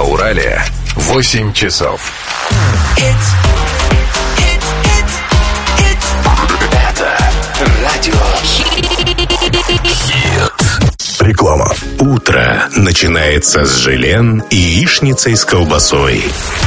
Урале 8 часов. Это радио Хит. Реклама. Утро начинается с желен и яичницей с колбасой.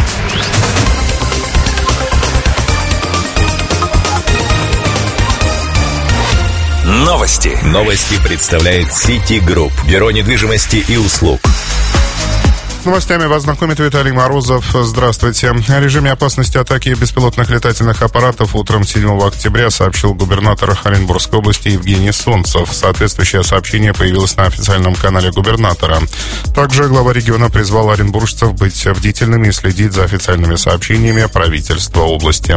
Новости. Новости представляет City Group. Бюро недвижимости и услуг. С новостями вас знакомит Виталий Морозов. Здравствуйте. О режиме опасности атаки беспилотных летательных аппаратов утром 7 октября сообщил губернатор Оренбургской области Евгений Солнцев. Соответствующее сообщение появилось на официальном канале губернатора. Также глава региона призвал оренбуржцев быть бдительными и следить за официальными сообщениями правительства области.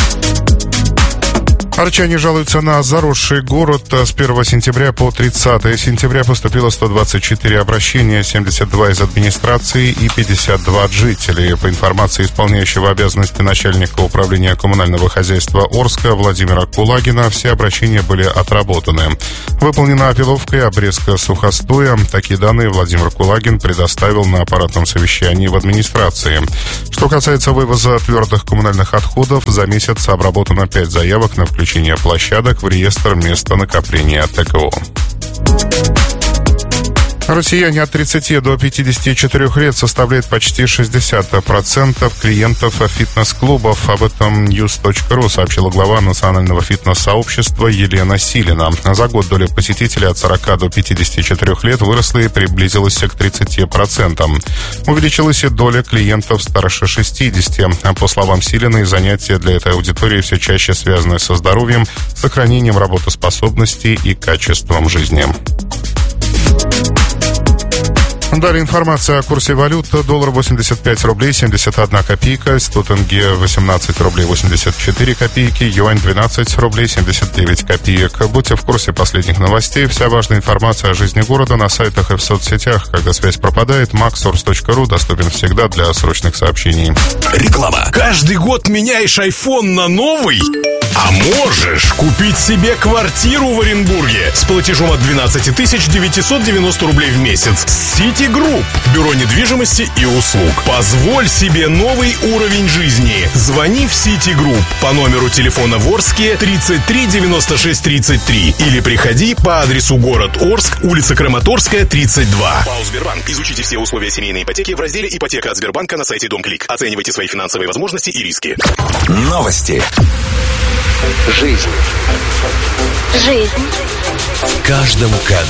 Арчане жалуются на заросший город. С 1 сентября по 30 сентября поступило 124 обращения, 72 из администрации и 52 от жителей. По информации исполняющего обязанности начальника управления коммунального хозяйства Орска Владимира Кулагина, все обращения были отработаны. Выполнена опиловка и обрезка сухостоя. Такие данные Владимир Кулагин предоставил на аппаратном совещании в администрации. Что касается вывоза твердых коммунальных отходов, за месяц обработано 5 заявок на включение площадок в реестр места накопления ТКО. Россияне от 30 до 54 лет составляют почти 60% клиентов фитнес-клубов. Об этом news.ru сообщила глава национального фитнес-сообщества Елена Силина. За год доля посетителей от 40 до 54 лет выросла и приблизилась к 30%. Увеличилась и доля клиентов старше 60. По словам Силиной, занятия для этой аудитории все чаще связаны со здоровьем, сохранением работоспособности и качеством жизни. Далее информация о курсе валют. Доллар 85 рублей 71 копейка, 100 тенге 18 рублей 84 копейки, юань 12 рублей 79 копеек. Будьте в курсе последних новостей. Вся важная информация о жизни города на сайтах и в соцсетях. Когда связь пропадает, maxsource.ru доступен всегда для срочных сообщений. Реклама. Каждый год меняешь iPhone на новый? А можешь купить себе квартиру в Оренбурге с платежом от 12 990 рублей в месяц. City Group. Бюро недвижимости и услуг. Позволь себе новый уровень жизни. Звони в City Group по номеру телефона в Орске 33 96 33 или приходи по адресу город Орск, улица Краматорская, 32. ПАО «Сбербанк». Изучите все условия семейной ипотеки в разделе «Ипотека от Сбербанка» на сайте Дом.Клик. Оценивайте свои финансовые возможности и риски. Новости. Жизнь. В каждом кадре.